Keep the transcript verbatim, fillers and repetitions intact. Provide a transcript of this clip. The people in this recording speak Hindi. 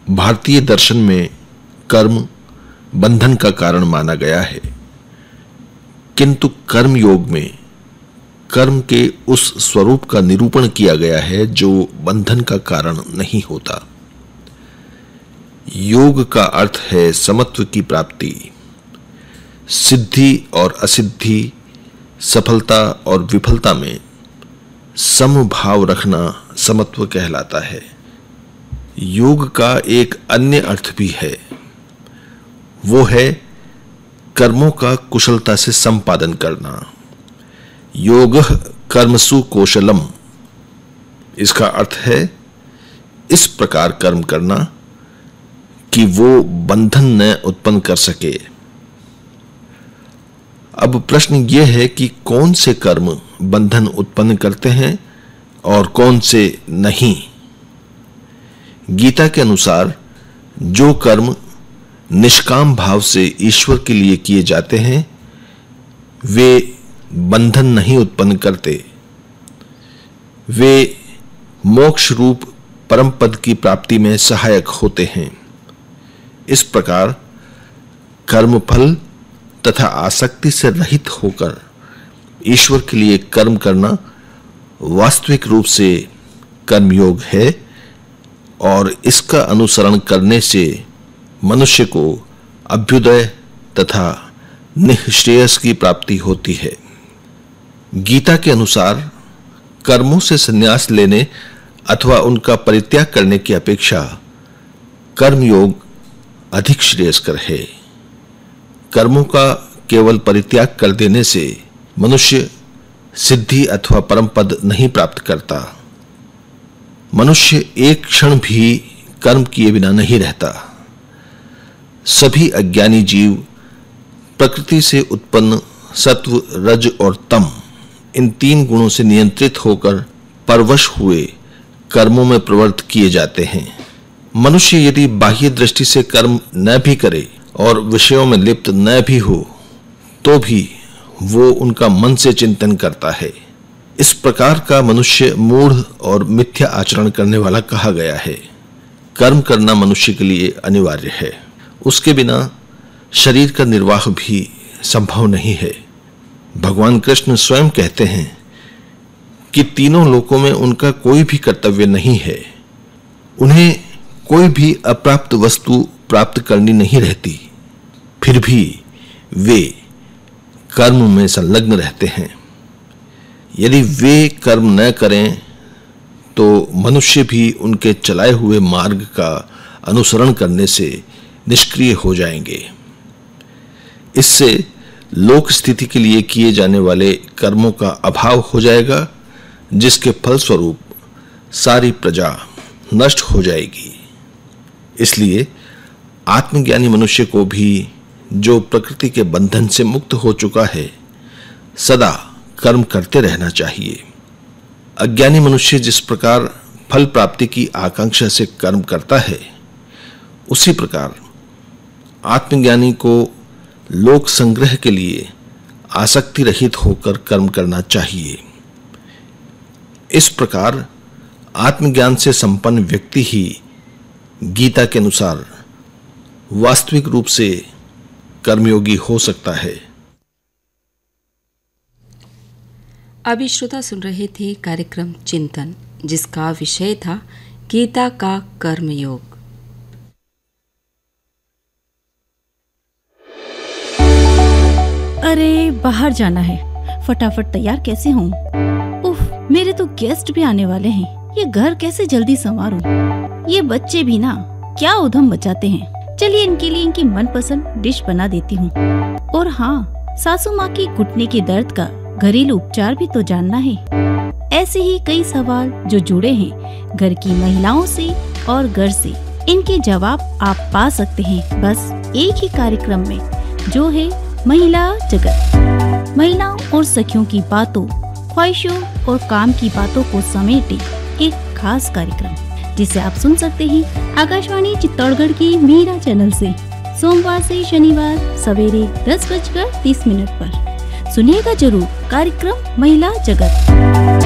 भारतीय दर्शन में कर्म बंधन का कारण माना गया है, किंतु कर्म योग में कर्म के उस स्वरूप का निरूपण किया गया है जो बंधन का कारण नहीं होता। योग का अर्थ है समत्व की प्राप्ति। सिद्धि और असिद्धि, सफलता और विफलता में समभाव रखना समत्व कहलाता है। योग का एक अन्य अर्थ भी है, वो है कर्मों का कुशलता से संपादन करना। योगः कर्मसु कौशलम, इसका अर्थ है इस प्रकार कर्म करना कि वो बंधन न उत्पन्न कर सके। अब प्रश्न ये है कि कौन से कर्म बंधन उत्पन्न करते हैं और कौन से नहीं। गीता के अनुसार जो कर्म निष्काम भाव से ईश्वर के लिए किए जाते हैं वे बंधन नहीं उत्पन्न करते, वे मोक्ष रूप परम पद की प्राप्ति में सहायक होते हैं। इस प्रकार कर्मफल तथा आसक्ति से रहित होकर ईश्वर के लिए कर्म करना वास्तविक रूप से कर्मयोग है और इसका अनुसरण करने से मनुष्य को अभ्युदय तथा निःश्रेयस की प्राप्ति होती है। गीता के अनुसार कर्मों से संन्यास लेने अथवा उनका परित्याग करने की अपेक्षा कर्मयोग अधिक श्रेयस्कर है। कर्मों का केवल परित्याग कर देने से मनुष्य सिद्धि अथवा परम पद नहीं प्राप्त करता। मनुष्य एक क्षण भी कर्म किए बिना नहीं रहता। सभी अज्ञानी जीव प्रकृति से उत्पन्न सत्व, रज और तम, इन तीन गुणों से नियंत्रित होकर परवश हुए कर्मों में प्रवृत्त किए जाते हैं। मनुष्य यदि बाह्य दृष्टि से कर्म न भी करे और विषयों में लिप्त न भी हो तो भी वो उनका मन से चिंतन करता है। इस प्रकार का मनुष्य मूढ़ और मिथ्या आचरण करने वाला कहा गया है। कर्म करना मनुष्य के लिए अनिवार्य है, उसके बिना शरीर का निर्वाह भी संभव नहीं है। भगवान कृष्ण स्वयं कहते हैं कि तीनों लोकों में उनका कोई भी कर्तव्य नहीं है, उन्हें कोई भी अप्राप्त वस्तु प्राप्त करनी नहीं रहती, फिर भी वे कर्म में संलग्न रहते हैं। यदि वे कर्म न करें तो मनुष्य भी उनके चलाए हुए मार्ग का अनुसरण करने से निष्क्रिय हो जाएंगे। इससे लोक स्थिति के लिए किए जाने वाले कर्मों का अभाव हो जाएगा, जिसके फलस्वरूप सारी प्रजा नष्ट हो जाएगी। इसलिए आत्मज्ञानी मनुष्य को भी, जो प्रकृति के बंधन से मुक्त हो चुका है, सदा कर्म करते रहना चाहिए। अज्ञानी मनुष्य जिस प्रकार फल प्राप्ति की आकांक्षा से कर्म करता है, उसी प्रकार आत्मज्ञानी को लोक संग्रह के लिए आसक्ति रहित होकर कर्म करना चाहिए। इस प्रकार आत्मज्ञान से संपन्न व्यक्ति ही गीता के अनुसार वास्तविक रूप से कर्मयोगी हो सकता है। अभी श्रोता सुन रहे थे कार्यक्रम चिंतन, जिसका विषय था गीता का कर्मयोग। अरे बाहर जाना है, फटाफट तैयार कैसे हूँ? उफ, मेरे तो गेस्ट भी आने वाले हैं। ये घर कैसे जल्दी संवारूं? ये बच्चे भी ना क्या उधम मचाते हैं। चलिए इनके लिए इनकी मनपसंद डिश बना देती हूँ। और हाँ, सासू माँ की घुटने के दर्द का घरेलू उपचार भी तो जानना है। ऐसे ही कई सवाल जो जुड़े हैं घर की महिलाओं से और घर से, इनके जवाब आप पा सकते हैं बस एक ही कार्यक्रम में, जो है महिला जगत। महिलाओं और सखियों की बातों, ख्वाहिशों और काम की बातों को समेटे एक खास कार्यक्रम, जिसे आप सुन सकते हैं आकाशवाणी चित्तौड़गढ़ की मीरा चैनल से सोमवार से शनिवार सवेरे दस बजकर तीस मिनट पर। सुनिएगा जरूर कार्यक्रम महिला जगत।